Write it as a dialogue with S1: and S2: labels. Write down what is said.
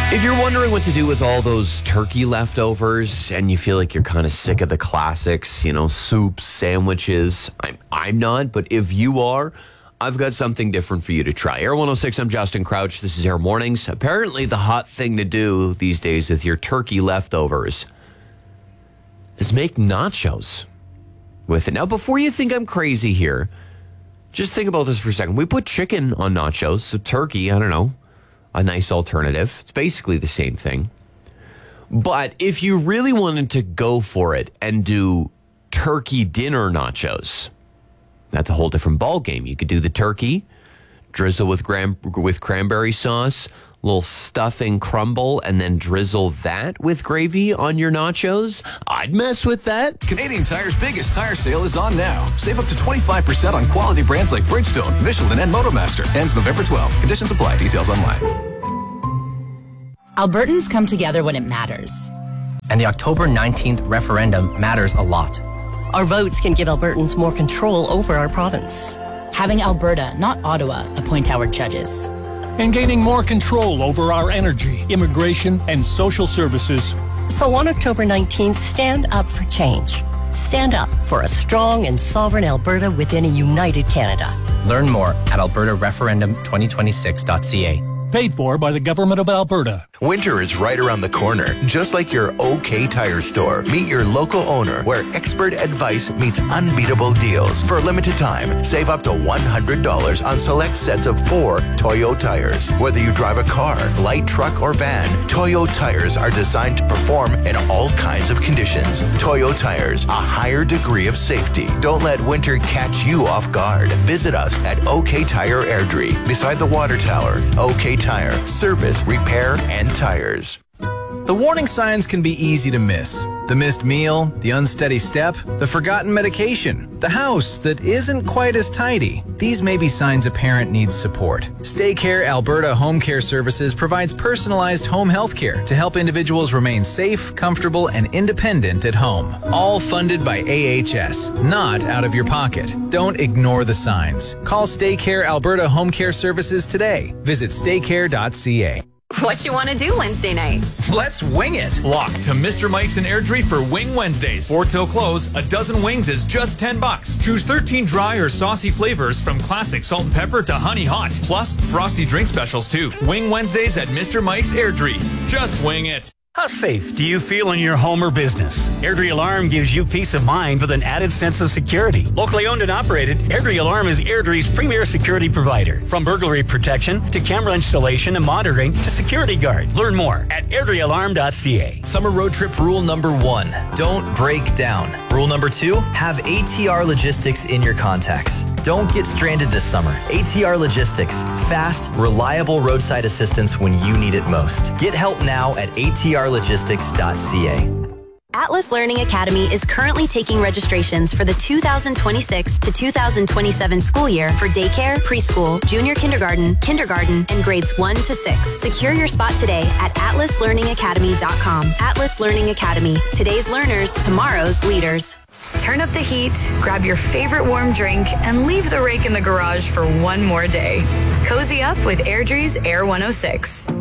S1: If you're wondering what to do with all those turkey leftovers and you feel like you're kind of sick of the classics, soups, sandwiches, I'm not, but if you are, I've got something different for you to try. Air 106, I'm Justin Crouch. This is Air Mornings. Apparently the hot thing to do these days with your turkey leftovers is make nachos with it. Now, before you think I'm crazy here, just think about this for a second. We put chicken on nachos, so turkey, I don't know. A nice alternative. It's basically the same thing. But if you really wanted to go for it and do turkey dinner nachos, that's a whole different ballgame. You could do the turkey, drizzle with cranberry sauce, little stuffing crumble, and then drizzle that with gravy on your nachos. I'd mess with that.
S2: Canadian Tire's biggest tire sale is on now. Save up to 25% on quality brands like Bridgestone, Michelin, and Motomaster. Ends November 12th. Conditions apply. Details online.
S3: Albertans come together when it matters.
S4: And the October 19th referendum matters a lot.
S5: Our votes can give Albertans more control over our province.
S3: Having Alberta, not Ottawa, appoint our judges.
S6: And gaining more control over our energy, immigration, and social services.
S5: So on October 19th, stand up for change. Stand up for a strong and sovereign Alberta within a united Canada.
S4: Learn more at albertareferendum2026.ca.
S6: Paid for by the Government of Alberta.
S7: Winter is right around the corner, just like your OK Tire store. Meet your local owner, where expert advice meets unbeatable deals. For a limited time, save up to $100 on select sets of 4 Toyo tires. Whether you drive a car, light truck, or van, Toyo tires are designed to perform in all kinds of conditions. Toyo tires, a higher degree of safety. Don't let winter catch you off guard. Visit us at OK Tire Airdrie, beside the water tower. OK Tire, service, repair, and tires.
S8: The warning signs can be easy to miss. The missed meal, the unsteady step, the forgotten medication, the house that isn't quite as tidy. These may be signs a parent needs support. StayCare Alberta Home Care Services provides personalized home health care to help individuals remain safe, comfortable, and independent at home. All funded by AHS, not out of your pocket. Don't ignore the signs. Call StayCare Alberta Home Care Services today. Visit staycare.ca.
S9: What you want to do Wednesday night?
S8: Let's wing it.
S10: Flock to Mr. Mike's in Airdrie for Wing Wednesdays. 4 till close, a dozen wings is just $10. Choose 13 dry or saucy flavors from classic salt and pepper to honey hot. Plus, frosty drink specials too. Wing Wednesdays at Mr. Mike's Airdrie. Just wing it.
S11: How safe do you feel in your home or business? Airdrie Alarm gives you peace of mind with an added sense of security. Locally owned and operated, Airdrie Alarm is Airdrie's premier security provider. From burglary protection to camera installation and monitoring to security guard. Learn more at airdriealarm.ca.
S12: Summer road trip rule number 1, don't break down. Rule number 2, have ATR Logistics in your contacts. Don't get stranded this summer. ATR Logistics, fast, reliable roadside assistance when you need it most. Get help now at atrlogistics.ca.
S13: Atlas Learning Academy is currently taking registrations for the 2026 to 2027 school year for daycare, preschool, junior kindergarten, and grades 1 to 6. Secure your spot today at atlaslearningacademy.com. Atlas Learning Academy. Today's learners, tomorrow's leaders.
S14: Turn up the heat, grab your favorite warm drink, and leave the rake in the garage for one more day. Cozy up with Airdrie's Air 106.